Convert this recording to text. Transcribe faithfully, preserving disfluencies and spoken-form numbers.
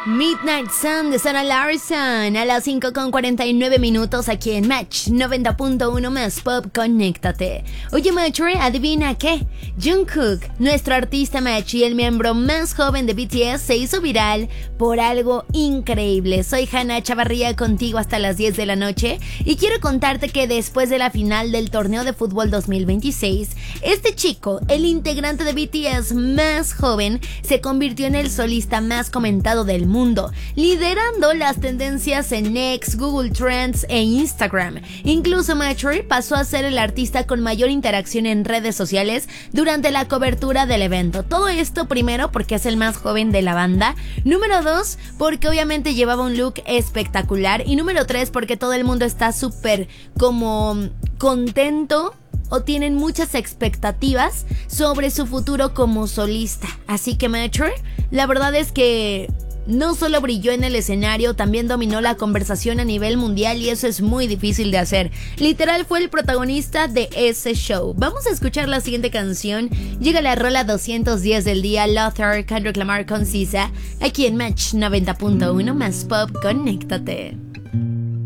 Midnight Sun de Sarah Larson a las cinco con cuarenta y nueve minutos aquí en Match noventa punto uno más Pop, conéctate. Oye Match, adivina qué, Jungkook, nuestro artista Match y el miembro más joven de B T S, se hizo viral por algo increíble. Soy Hannah Chavarría contigo hasta las diez de la noche y quiero contarte que después de la final del torneo de fútbol dos mil veintiséis, este chico, el integrante de B T S más joven, se convirtió en el solista más comentado del mundo. Mundo, liderando las tendencias en X, Google Trends e Instagram. Incluso Matthew pasó a ser el artista con mayor interacción en redes sociales durante la cobertura del evento. Todo esto primero porque es el más joven de la banda, número dos porque obviamente llevaba un look espectacular y número tres porque todo el mundo está súper como contento o tienen muchas expectativas sobre su futuro como solista. Así que Matthew, la verdad es que no solo brilló en el escenario, también dominó la conversación a nivel mundial y eso es muy difícil de hacer. Literal fue el protagonista de ese show. Vamos a escuchar la siguiente canción. Llega la rola doscientos diez del día, Lothar, Kendrick Lamar con S Z A, aquí en Match noventa punto uno más Pop, conéctate.